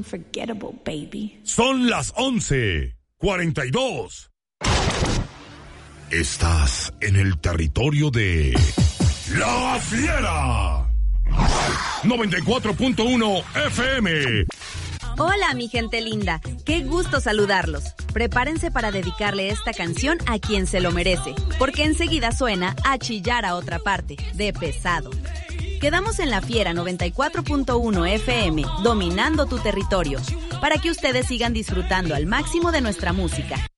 unforgettable, baby. Son las 11:42. Estás en el territorio de La Fiera. 94.1 FM. Hola, mi gente linda. Qué gusto saludarlos. Prepárense para dedicarle esta canción a quien se lo merece, porque enseguida suena A Chillar a Otra Parte, de Pesado. Quedamos en La Fiera 94.1 FM, dominando tu territorio, para que ustedes sigan disfrutando al máximo de nuestra música.